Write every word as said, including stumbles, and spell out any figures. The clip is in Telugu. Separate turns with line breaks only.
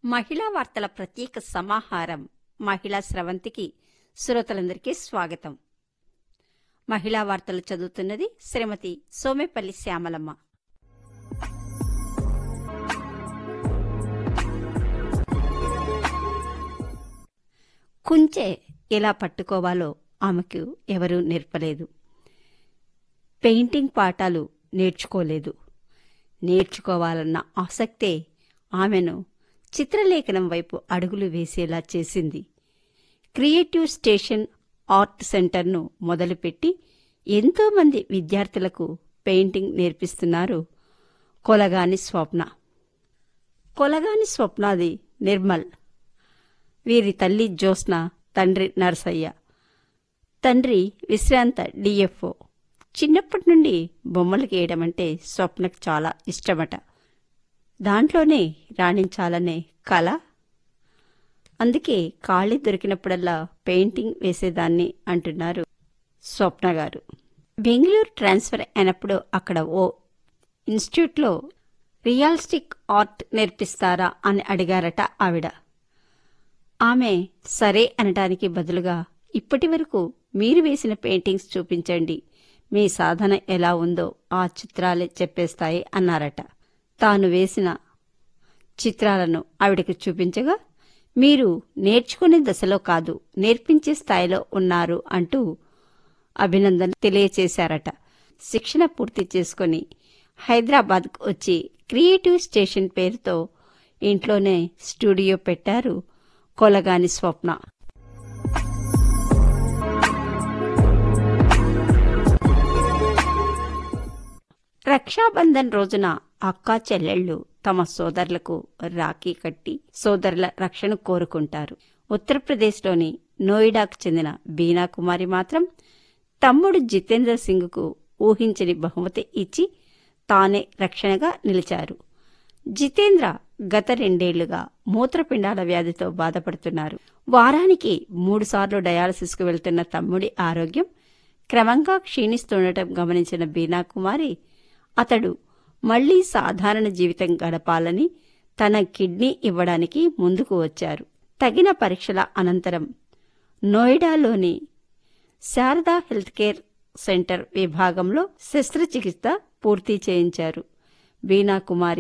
మహిళా వార్తల ప్రత్యేక సమాహారం మహిళా స్రవంతికి శ్రోతలందరికీ స్వాగతం. మహిళా వార్తలు చదువుతున్నది శ్రీమతి సోమేపల్లి శ్యామలమ్మ. కుంచె ఎలా పట్టుకోవాలో ఆమెకు ఎవరూ నేర్పలేదు. పెయింటింగ్ పాఠాలు నేర్చుకోలేదు. నేర్చుకోవాలన్న ఆసక్తే ఆమెను చిత్రలేఖనం వైపు అడుగులు వేసేలా చేసింది. క్రియేటివ్ స్టేషన్ ఆర్ట్ సెంటర్ను మొదలుపెట్టి ఎంతోమంది విద్యార్థులకు పెయింటింగ్ నేర్పిస్తున్నారు కొలగాని స్వప్న. కొలగాని స్వప్నాది నిర్మల్. వీరి తల్లి జ్యోత్స్న, తండ్రి నరసయ్య. తండ్రి విశ్రాంత డిఎఫ్ఓ. చిన్నప్పటి నుండి బొమ్మలు గీయడమంటే స్వప్నకు చాలా ఇష్టమట. దాంట్లోనే రాణించాలనే కల. అందుకే ఖాళీ దొరికినప్పుడల్లా పెయింటింగ్ వేసేదాన్ని అంటున్నారు స్వప్న గారు. బెంగళూరు ట్రాన్స్ఫర్ అయినప్పుడు అక్కడ ఓ ఇన్స్టిట్యూట్లో రియలిస్టిక్ ఆర్ట్ నేర్పిస్తారా అని అడిగారట ఆవిడ. ఆమె సరే అనటానికి బదులుగా ఇప్పటి వరకు మీరు వేసిన పెయింటింగ్స్ చూపించండి, మీ సాధన ఎలా ఉందో ఆ చిత్రాలే చెప్పేస్తాయి అన్నారట. తాను వేసిన చిత్రాలను ఆవిడకి చూపించగా, మీరు నేర్చుకునే దశలో కాదు, నేర్పించే స్థాయిలో ఉన్నారు అంటూ అభినందన తెలియచేశారట. శిక్షణ పూర్తి చేసుకుని హైదరాబాద్కు వచ్చి క్రియేటివ్ స్టేషన్ పేరుతో ఇంట్లోనే స్టూడియో పెట్టారు కొలగాని స్వప్న. రక్షాబంధన్ రోజున అక్కా చెల్లెళ్లు తమ సోదరులకు రాఖీ కట్టి సోదరుల రక్షణ కోరుకుంటారు. ఉత్తరప్రదేశ్లోని నోయిడాకు చెందిన బీనా కుమారి మాత్రం తమ్ముడు జితేంద్ర సింగ్కు ఊహించని బహుమతి ఇచ్చి తానే రక్షణగా నిలిచారు. జితేంద్ర గత రెండేళ్లుగా మూత్రపిండాల వ్యాధితో బాధపడుతున్నారు. వారానికి మూడుసార్లు డయాలసిస్కు వెళ్తున్న తమ్ముడి ఆరోగ్యం క్రమంగా క్షీణిస్తుండటం గమనించిన బీనా కుమారి అతడు మళ్లీ సాధారణ జీవితం గడపాలని తన కిడ్నీ ఇవ్వడానికి ముందుకు వచ్చారు. తగిన పరీక్షల అనంతరం నోయిడాలోని శారదా హెల్త్ కేర్ సెంటర్ విభాగంలో శస్త్రచికిత్స పూర్తి చేయించారు. బీనా కుమారి